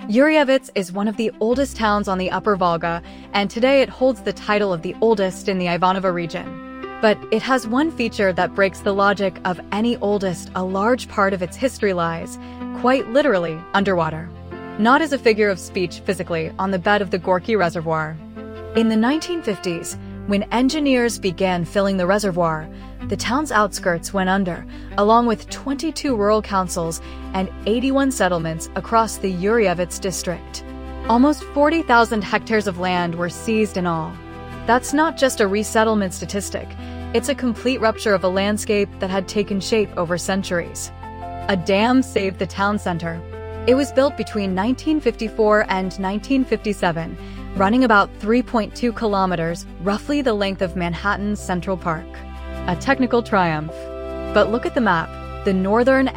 Yuryevets is one of the oldest towns on the Upper Volga, and today it holds the title of the oldest in the Ivanovo region. But it has one feature that breaks the logic of any oldest. A large part of its history lies, quite literally, underwater. Not as a figure of speech physically, on the bed of the Gorky Reservoir. In the 1950s, when engineers began filling the reservoir, the town's outskirts went under, along with 22 rural councils and 81 settlements across the Yuryevets district. Almost 40,000 hectares of land were seized in all. That's not just a resettlement statistic, it's a complete rupture of a landscape that had taken shape over centuries. A dam saved the town center. It was built between 1954 and 1957, running about 3.2 kilometers, roughly the length of Manhattan's Central Park. A technical triumph. But look at the map. The northern